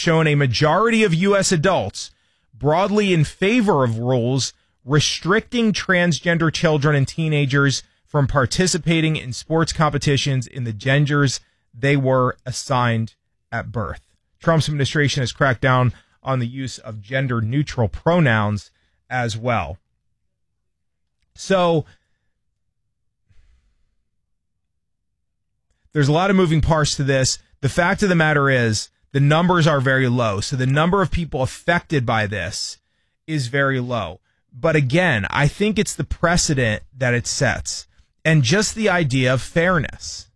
shown a majority of U.S. adults broadly in favor of rules restricting transgender children and teenagers from participating in sports competitions in the genders they were assigned at birth. Trump's administration has cracked down on the use of gender-neutral pronouns as well. So there's a lot of moving parts to this. The fact of the matter is the numbers are very low. So the number of people affected by this is very low. But again, I think it's the precedent that it sets and just the idea of fairness.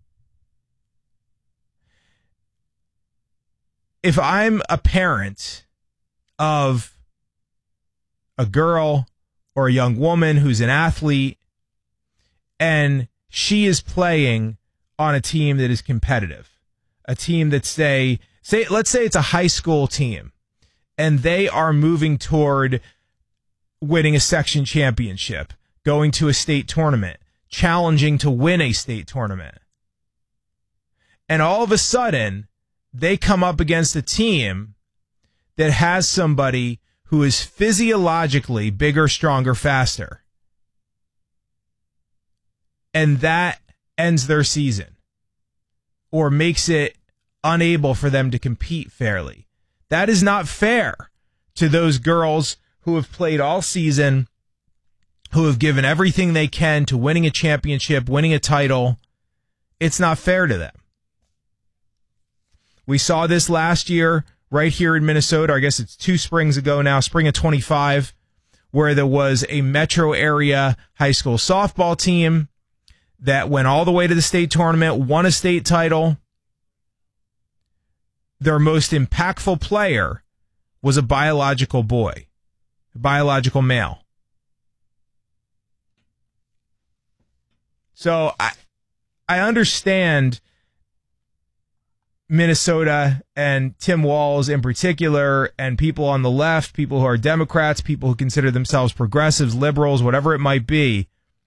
If I'm a parent of a girl or a young woman who's an athlete and she is playing on a team that is competitive, a team that let's say it's a high school team and they are moving toward winning a section championship, going to a state tournament, challenging to win a state tournament. And all of a sudden, they come up against a team that has somebody who is physiologically bigger, stronger, faster. And that ends their season or makes it unable for them to compete fairly. That is not fair to those girls who have played all season, who have given everything they can to winning a championship, winning a title. It's not fair to them. We saw this last year right here in Minnesota. I guess it's 2 springs ago now, spring of 25, where there was a metro area high school softball team that went all the way to the state tournament, won a state title. Their most impactful player was a biological boy, a biological male. So I understand Minnesota and Tim Walz in particular, and people on the left, people who are Democrats, people who consider themselves progressives, liberals, whatever it might be,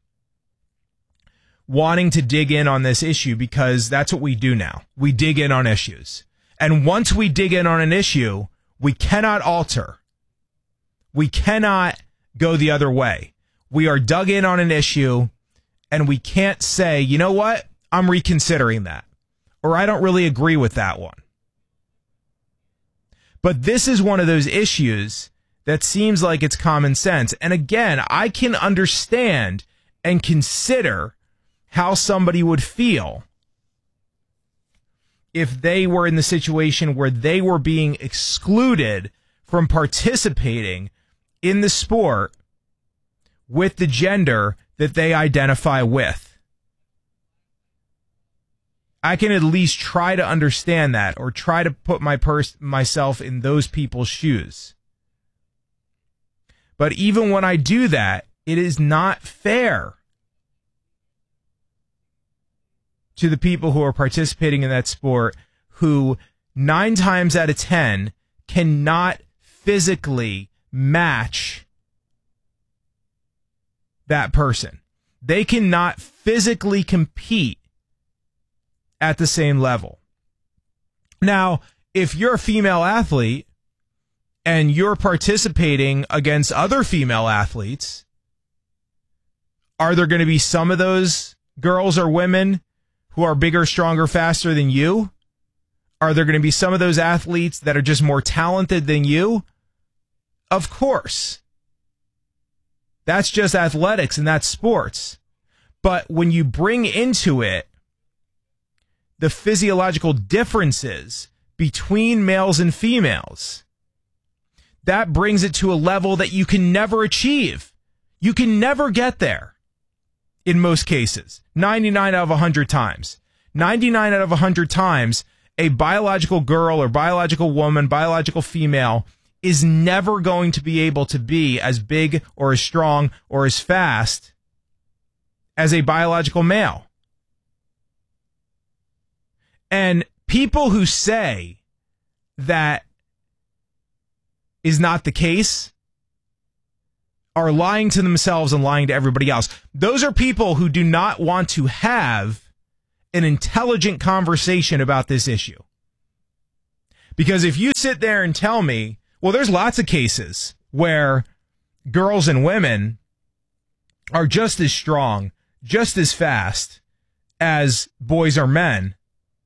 wanting to dig in on this issue because that's what we do now. We dig in on issues. And once we dig in on an issue, we cannot alter. We cannot go the other way. We are dug in on an issue, and we can't say, you know what, I'm reconsidering that. Or I don't really agree with that one. But this is one of those issues that seems like it's common sense. And again, I can understand and consider how somebody would feel if they were in the situation where they were being excluded from participating in the sport with the gender that they identify with. I can at least try to understand that or try to put myself in those people's shoes. But even when I do that, it is not fair to the people who are participating in that sport who 9 times out of 10 cannot physically match that person. They cannot physically compete at the same level. Now, if you're a female athlete and you're participating against other female athletes, are there going to be some of those girls or women who are bigger, stronger, faster than you? Are there going to be some of those athletes that are just more talented than you? Of course. That's just athletics and that's sports. But when you bring into it the physiological differences between males and females, that brings it to a level that you can never achieve. You can never get there in most cases. 99 out of 100 times. 99 out of 100 times, a biological girl or biological woman, biological female is never going to be able to be as big or as strong or as fast as a biological male. And people who say that is not the case are lying to themselves and lying to everybody else. Those are people who do not want to have an intelligent conversation about this issue. Because if you sit there and tell me, well, there's lots of cases where girls and women are just as strong, just as fast as boys or men,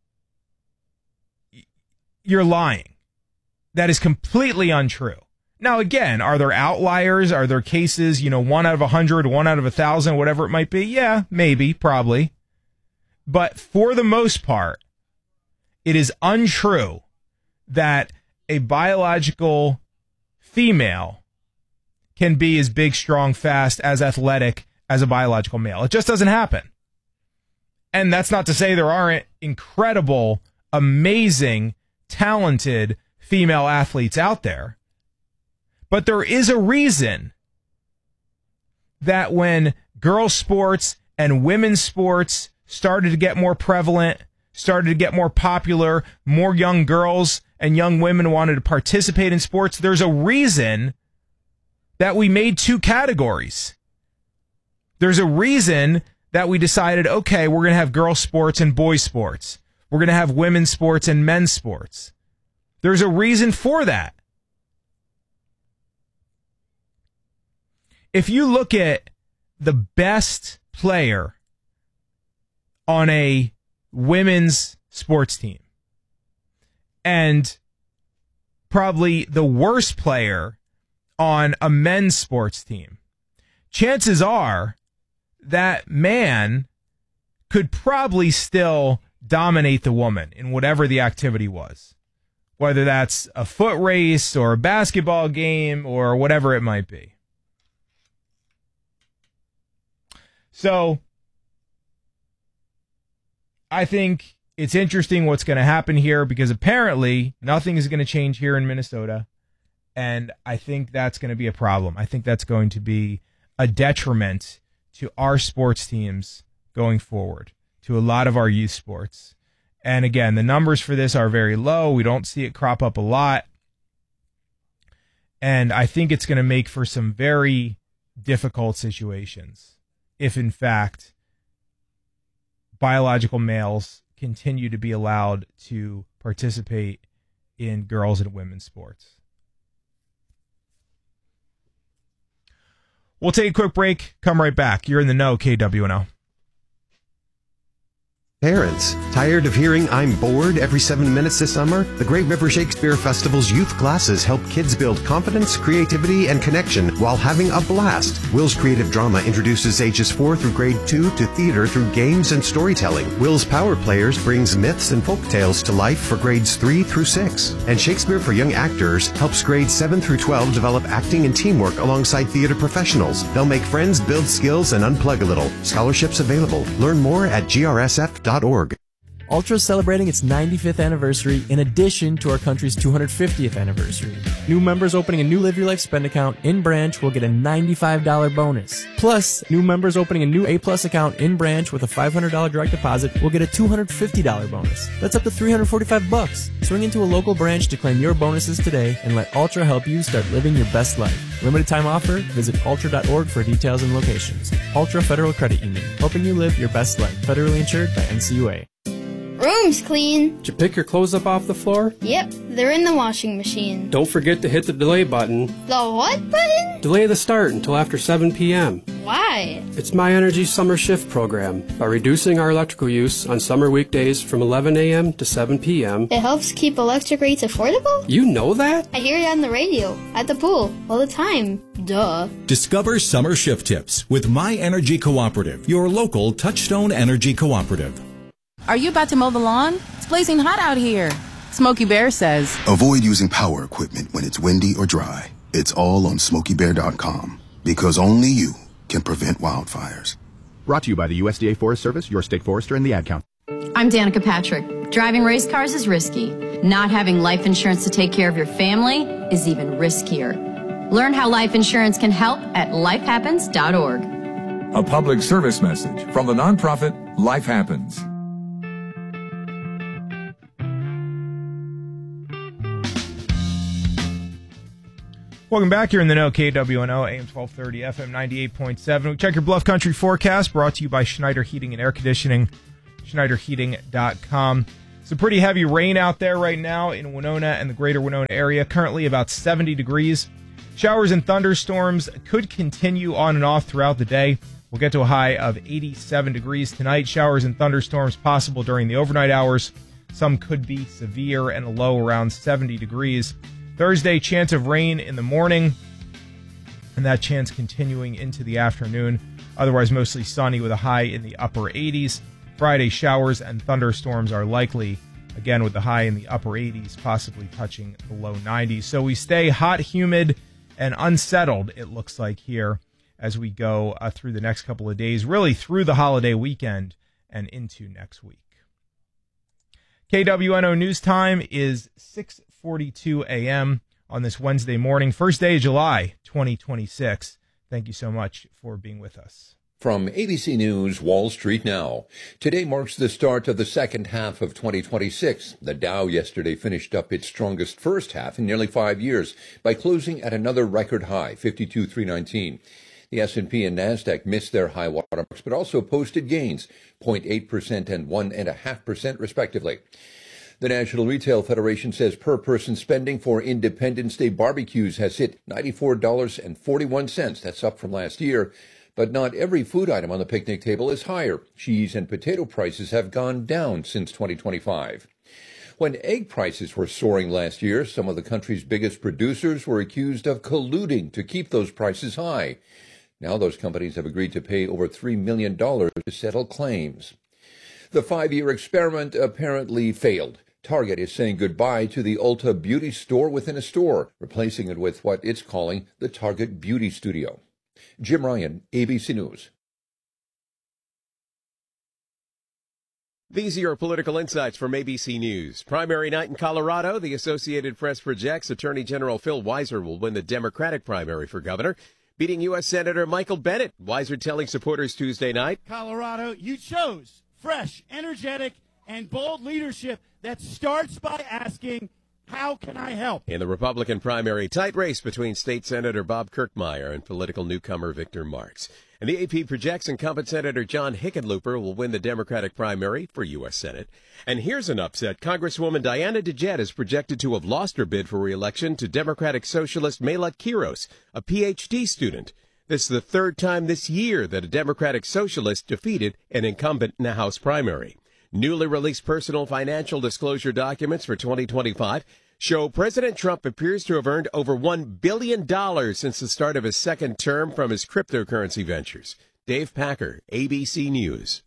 you're lying. That is completely untrue. Now, again, are there outliers? Are there cases, 1 out of 100, 1 out of 1,000, whatever it might be? Yeah, maybe, probably. But for the most part, it is untrue that a biological female can be as big, strong, fast, as athletic as a biological male. It just doesn't happen. And that's not to say there aren't incredible, amazing, talented female athletes out there. But there is a reason that when girls' sports and women's sports started to get more prevalent, started to get more popular, more young girls and young women wanted to participate in sports, there's a reason that we made 2 categories. There's a reason that we decided, okay, we're going to have girls' sports and boys' sports. We're going to have women's sports and men's sports. There's a reason for that. If you look at the best player on a women's sports team and probably the worst player on a men's sports team, chances are that man could probably still dominate the woman in whatever the activity was, whether that's a foot race or a basketball game or whatever it might be. So I think it's interesting what's going to happen here because apparently nothing is going to change here in Minnesota. And I think that's going to be a problem. I think that's going to be a detriment to our sports teams going forward, to a lot of our youth sports. And again, the numbers for this are very low. We don't see it crop up a lot. And I think it's going to make for some very difficult situations if, in fact, biological males continue to be allowed to participate in girls and women's sports. We'll take a quick break. Come right back. You're in the know, KWNO. Parents, tired of hearing "I'm bored" every 7 minutes this summer? The Great River Shakespeare Festival's youth classes help kids build confidence, creativity, and connection while having a blast. Will's Creative Drama introduces ages 4 through grade 2 to theater through games and storytelling. Will's Power Players brings myths and folk tales to life for grades 3 through 6. And Shakespeare for Young Actors helps grades 7 through 12 develop acting and teamwork alongside theater professionals. They'll make friends, build skills, and unplug a little. Scholarships available. Learn more at grsf.org. Ultra is celebrating its 95th anniversary in addition to our country's 250th anniversary. New members opening a new Live Your Life spend account in branch will get a $95 bonus. Plus, new members opening a new A-Plus account in branch with a $500 direct deposit will get a $250 bonus. That's up to $345. Swing into a local branch to claim your bonuses today and let Ultra help you start living your best life. Limited time offer. Visit ultra.org for details and locations. Ultra Federal Credit Union, helping you live your best life. Federally insured by NCUA. Room's clean. Did you pick your clothes up off the floor? Yep, they're in the washing machine. Don't forget to hit the delay button. The what button? Delay the start until after 7 p.m. Why? It's My Energy Summer Shift program. By reducing our electrical use on summer weekdays from 11 a.m. to 7 p.m. It helps keep electric rates affordable? You know that? I hear it on the radio, at the pool, all the time. Duh. Discover summer shift tips with My Energy Cooperative, your local Touchstone Energy Cooperative. Are you about to mow the lawn? It's blazing hot out here. Smokey Bear says, avoid using power equipment when it's windy or dry. It's all on SmokeyBear.com because only you can prevent wildfires. Brought to you by the USDA Forest Service, your state forester, and the Ad Council. I'm Danica Patrick. Driving race cars is risky. Not having life insurance to take care of your family is even riskier. Learn how life insurance can help at lifehappens.org. A public service message from the nonprofit Life Happens. Welcome back. You're in the know, KWNO, AM 1230, FM 98.7. Check your Bluff Country forecast, brought to you by Schneider Heating and Air Conditioning, schneiderheating.com. Some pretty heavy rain out there right now in Winona and the greater Winona area. Currently about 70 degrees. Showers and thunderstorms could continue on and off throughout the day. We'll get to a high of 87 degrees tonight. Showers and thunderstorms possible during the overnight hours. Some could be severe and a low around 70 degrees. Thursday, chance of rain in the morning, and that chance continuing into the afternoon. Otherwise, mostly sunny with a high in the upper 80s. Friday, showers and thunderstorms are likely, again with the high in the upper 80s, possibly touching the low 90s. So we stay hot, humid, and unsettled, it looks like here, as we go through the next couple of days, really through the holiday weekend and into next week. KWNO News Time is 6:42 a.m. on this Wednesday morning, first day of July 2026. Thank you so much for being with us. From ABC News, Wall Street Now. Today marks the start of the second half of 2026. The Dow yesterday finished up its strongest first half in nearly 5 years by closing at another record high, 52,319. The S&P and NASDAQ missed their high watermarks, but also posted gains, 0.8% and 1.5% respectively. The National Retail Federation says per-person spending for Independence Day barbecues has hit $94.41. That's up from last year. But not every food item on the picnic table is higher. Cheese and potato prices have gone down since 2025. When egg prices were soaring last year, some of the country's biggest producers were accused of colluding to keep those prices high. Now those companies have agreed to pay over $3 million to settle claims. The 5-year experiment apparently failed. Target is saying goodbye to the Ulta Beauty store within a store, replacing it with what it's calling the Target Beauty Studio. Jim Ryan, ABC News. These are your political insights from ABC News. Primary night in Colorado, the Associated Press projects Attorney General Phil Weiser will win the Democratic primary for governor, beating U.S. Senator Michael Bennet. Weiser telling supporters Tuesday night, Colorado, you chose fresh, energetic, and bold leadership that starts by asking, how can I help? In the Republican primary, tight race between State Senator Bob Kirkmeyer and political newcomer Victor Marx. And the AP projects incumbent Senator John Hickenlooper will win the Democratic primary for U.S. Senate. And here's an upset. Congresswoman Diana DeJette is projected to have lost her bid for re-election to Democratic Socialist Melat Kiros, a Ph.D. student. This is the third time this year that a Democratic Socialist defeated an incumbent in a House primary. Newly released personal financial disclosure documents for 2025 show President Trump appears to have earned over $1 billion since the start of his second term from his cryptocurrency ventures. Dave Packer, ABC News.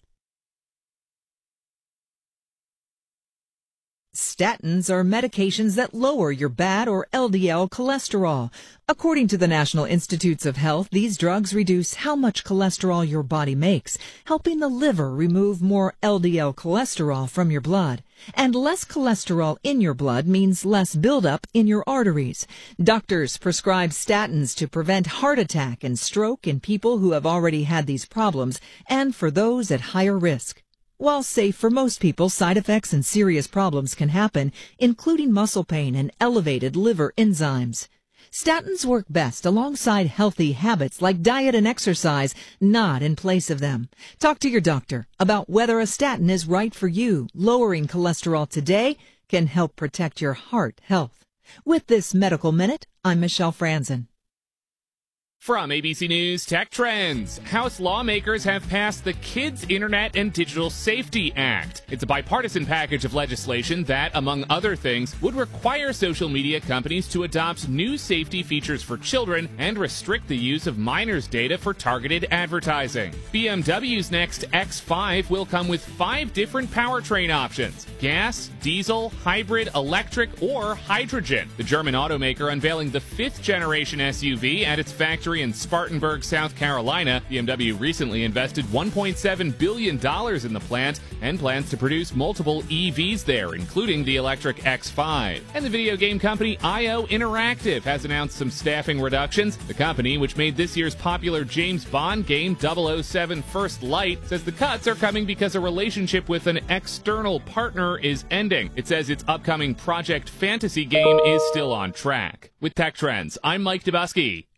Statins are medications that lower your bad or LDL cholesterol. According to the National Institutes of Health, these drugs reduce how much cholesterol your body makes, helping the liver remove more LDL cholesterol from your blood. And less cholesterol in your blood means less buildup in your arteries. Doctors prescribe statins to prevent heart attack and stroke in people who have already had these problems and for those at higher risk. While safe for most people, side effects and serious problems can happen, including muscle pain and elevated liver enzymes. Statins work best alongside healthy habits like diet and exercise, not in place of them. Talk to your doctor about whether a statin is right for you. Lowering cholesterol today can help protect your heart health. With this Medical Minute, I'm Michelle Franzen. From ABC News Tech Trends, House lawmakers have passed the Kids Internet and Digital Safety Act. It's a bipartisan package of legislation that, among other things, would require social media companies to adopt new safety features for children and restrict the use of minors' data for targeted advertising. BMW's next X5 will come with 5 different powertrain options: gas, diesel, hybrid, electric, or hydrogen. The German automaker unveiling the 5th generation SUV at its factory in Spartanburg, South Carolina. BMW recently invested $1.7 billion in the plant and plans to produce multiple EVs there, including the electric X5. And the video game company IO Interactive has announced some staffing reductions. The company, which made this year's popular James Bond game 007 First Light, says the cuts are coming because a relationship with an external partner is ending. It says its upcoming Project Fantasy game is still on track. With Tech Trends, I'm Mike Dubusky,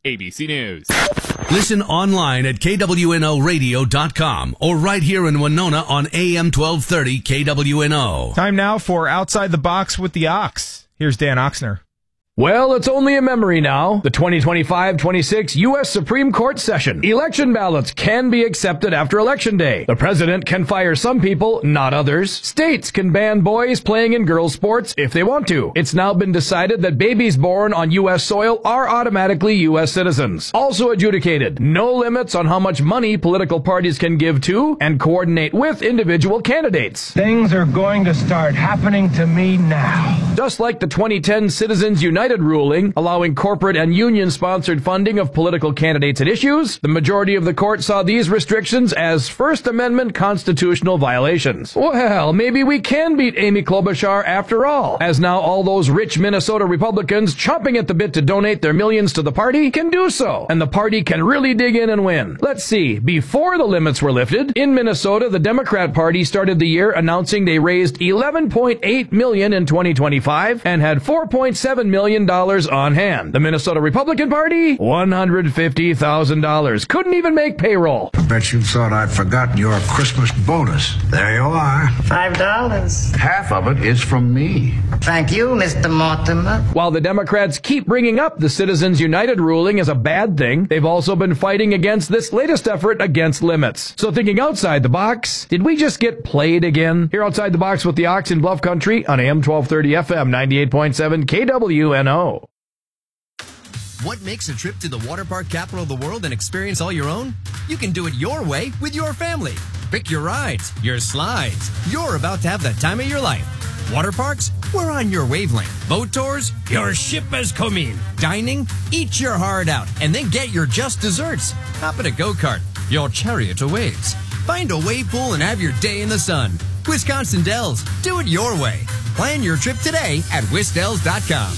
ABC News. Listen online at KWNOradio.com or right here in Winona on AM 1230 KWNO. Time now for Outside the Box with the Ox. Here's Dan Oxner. Well, it's only a memory now. The 2025-26 U.S. Supreme Court session. Election ballots can be accepted after Election Day. The president can fire some people, not others. States can ban boys playing in girls' sports if they want to. It's now been decided that babies born on U.S. soil are automatically U.S. citizens. Also adjudicated, no limits on how much money political parties can give to and coordinate with individual candidates. Things are going to start happening to me now. Just like the 2010 Citizens United ruling allowing corporate and union-sponsored funding of political candidates at issues, the majority of the court saw these restrictions as First Amendment constitutional violations. Well, maybe we can beat Amy Klobuchar after all, as now all those rich Minnesota Republicans chomping at the bit to donate their millions to the party can do so, and the party can really dig in and win. Let's see, before the limits were lifted, in Minnesota, the Democrat Party started the year announcing they raised $11.8 million in 2025 and had $4.7 million on hand. The Minnesota Republican Party, $150,000. Couldn't even make payroll. I bet you thought I'd forgotten your Christmas bonus. There you are. $5. Half of it is from me. Thank you, Mr. Mortimer. While the Democrats keep bringing up the Citizens United ruling as a bad thing, they've also been fighting against this latest effort against limits. So thinking outside the box, did we just get played again? Here outside the box with the Ox in Bluff Country on AM 1230 FM 98.7 KWNO. What makes a trip to the water park capital of the world an experience all your own? You can do it your way with your family. Pick your rides, your slides. You're about to have the time of your life. Water parks? We're on your wavelength. Boat tours? Your ship has come in. Dining? Eat your heart out and then get your just desserts. Hop in a go-kart. Your chariot awaits. Find a wave pool and have your day in the sun. Wisconsin Dells. Do it your way. Plan your trip today at wisdells.com.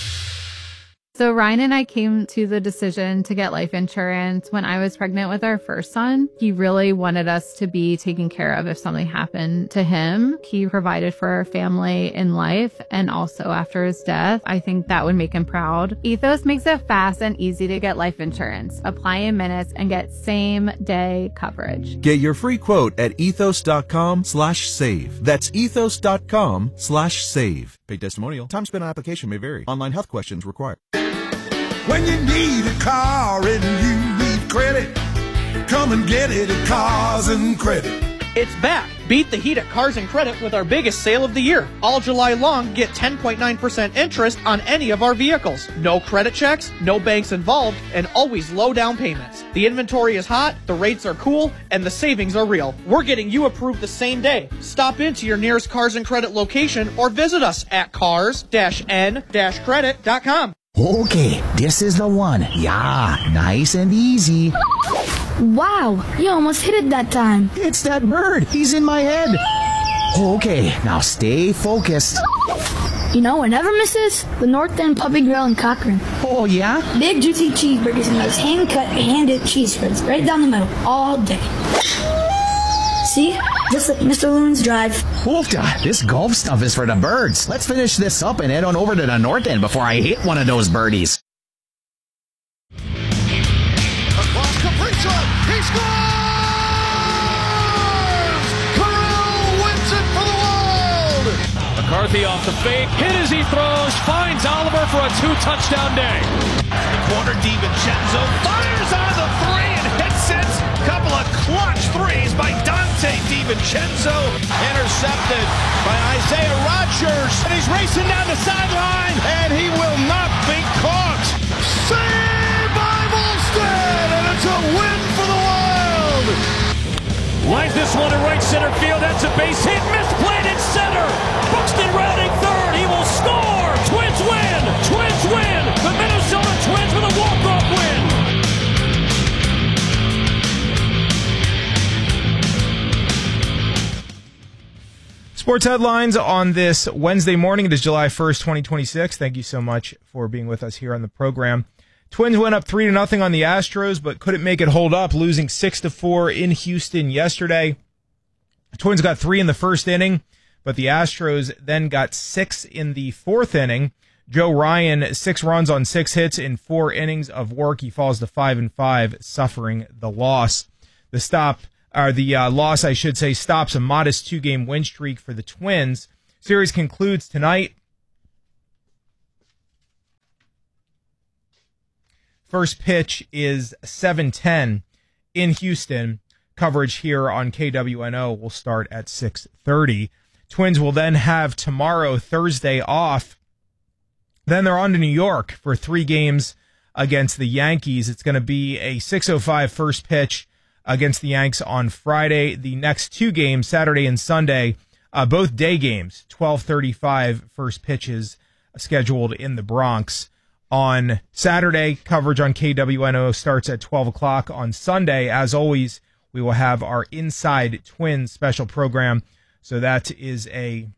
So Ryan and I came to the decision to get life insurance when I was pregnant with our first son. He really wanted us to be taken care of if something happened to him. He provided for our family in life and also after his death. I think that would make him proud. Ethos makes it fast and easy to get life insurance. Apply in minutes and get same day coverage. Get your free quote at ethos.com/save. That's ethos.com/save. Paid testimonial. Time spent on application may vary. Online health questions required. When you need a car and you need credit, come and get it at Cars and Credit. It's back. Beat the heat at Cars and Credit with our biggest sale of the year. All July long, get 10.9% interest on any of our vehicles. No credit checks, no banks involved, and always low down payments. The inventory is hot, the rates are cool, and the savings are real. We're getting you approved the same day. Stop into your nearest Cars and Credit location or visit us at cars-n-credit.com. Okay, this is the one. Yeah, nice and easy. Wow, you almost hit it that time. It's that bird. He's in my head. Okay, now stay focused. You know what never misses? The North End Puppy Grill in Cochrane. Oh, yeah? Big juicy cheeseburgers and those hand-cut, hand-dipped cheese spreads right down the middle all day. See? Just like Mr. Loon's Drive. This golf stuff is for the birds. Let's finish this up and head on over to the North End before I hit one of those birdies. Across Kaprizov, he scores! Kirill wins it for the world! McCarthy off the fake, hit as he throws, finds Oliver for a 2-touchdown day. The corner, DiVincenzo fires on the three and hits it. Couple of clutch threes by Dante DiVincenzo. Intercepted by Isaiah Rodgers. And he's racing down the sideline, and he will not be caught. Saved by Volstead, and it's a win for the Wild. Lines this one to right center field. That's a base hit. Misplayed in center. Buxton rounding third. He will score. Twins win. Twins win. The Minnesota Twins with a walk-off win. Sports headlines on this Wednesday morning. It is July 1st, 2026. Thank you so much for being with us here on the program. Twins went up 3-0 on the Astros, but couldn't make it hold up, losing 6-4 in Houston yesterday. Twins got 3 in the first inning, but the Astros then got 6 in the fourth inning. Joe Ryan, 6 runs on 6 hits in 4 innings of work. He falls to 5-5, suffering the loss. The loss, I should say, stops a modest 2-game win streak for the Twins. Series concludes tonight. First pitch is 7:10 in Houston. Coverage here on KWNO will start at 6:30. Twins will then have tomorrow, Thursday, off. Then they're on to New York for 3 games against the Yankees. It's going to be a 6:05 first pitch against the Yanks on Friday. The next 2 games, Saturday and Sunday, both day games, 12:35 first pitches scheduled in the Bronx. On Saturday, coverage on KWNO starts at 12 o'clock. On Sunday, as always, we will have our Inside Twins special program. So that is a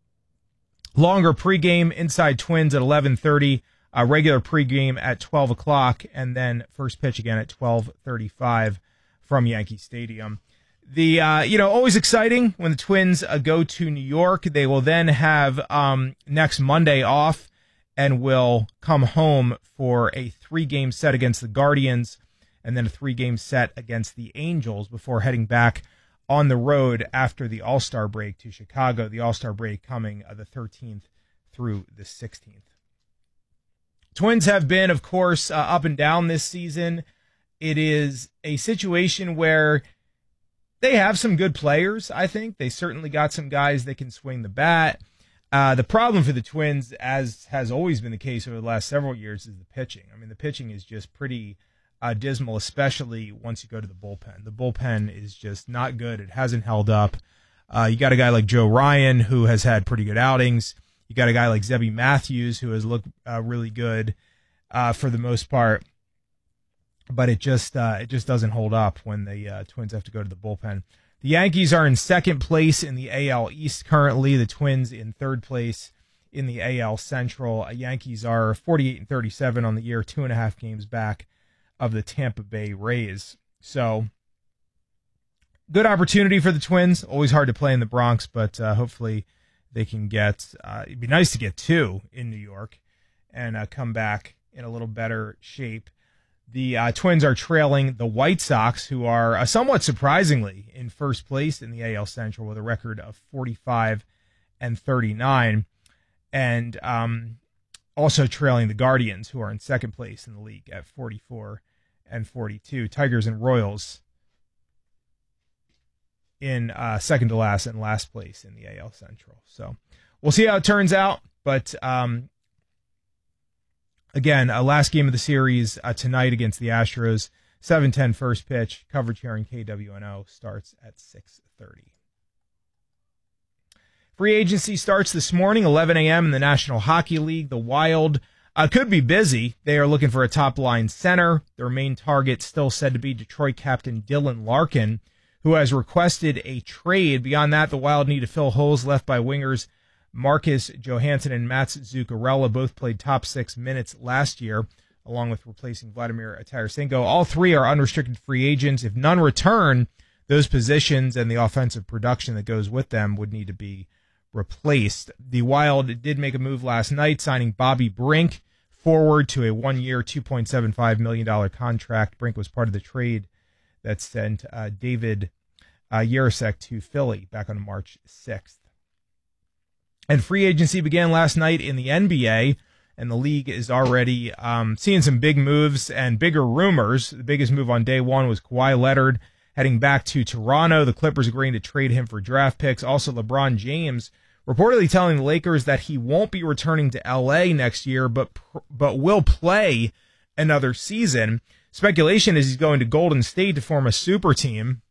longer pregame, Inside Twins at 11:30, a regular pregame at 12 o'clock, and then first pitch again at 12:35 from Yankee Stadium. Always exciting when the Twins go to New York. They will then have next Monday off and will come home for a 3-game set against the Guardians and then a 3-game set against the Angels before heading back on the road after the All-Star break to Chicago. The All-Star break coming the 13th through the 16th. Twins have been, of course, up and down this season. It is a situation where they have some good players, I think. They certainly got some guys that can swing the bat. The problem for the Twins, as has always been the case over the last several years, is the pitching. I mean, the pitching is just pretty dismal, especially once you go to the bullpen. The bullpen is just not good. It hasn't held up. You got a guy like Joe Ryan, who has had pretty good outings. You got a guy like Zebby Matthews, who has looked really good for the most part. But it just doesn't hold up when the Twins have to go to the bullpen. The Yankees are in second place in the AL East currently. The Twins in third place in the AL Central. Yankees are 48-37 on the year, 2.5 games back of the Tampa Bay Rays. So, good opportunity for the Twins. Always hard to play in the Bronx, but hopefully they can get. It'd be nice to get 2 in New York and come back in a little better shape. The Twins are trailing the White Sox, who are somewhat surprisingly in first place in the AL Central with a record of 45-39, and also trailing the Guardians, who are in second place in the league at 44-42. Tigers and Royals in second to last and last place in the AL Central. So we'll see how it turns out, but again, last game of the series tonight against the Astros, 7:10 first pitch. Coverage here on KWNO starts at 6:30. Free agency starts this morning, 11 a.m. in the National Hockey League. The Wild could be busy. They are looking for a top-line center. Their main target still said to be Detroit captain Dylan Larkin, who has requested a trade. Beyond that, the Wild need to fill holes left by wingers Marcus Johansson and Mats Zuccarello. Both played top 6 minutes last year, along with replacing Vladimir Tarasenko. All 3 are unrestricted free agents. If none return, those positions and the offensive production that goes with them would need to be replaced. The Wild did make a move last night, signing Bobby Brink forward to a 1-year, $2.75 million contract. Brink was part of the trade that sent David Jarosek to Philly back on March 6th. And free agency began last night in the NBA, and the league is already seeing some big moves and bigger rumors. The biggest move on day one was Kawhi Leonard heading back to Toronto. The Clippers agreeing to trade him for draft picks. Also, LeBron James reportedly telling the Lakers that he won't be returning to L.A. next year, but will play another season. Speculation is he's going to Golden State to form a super team.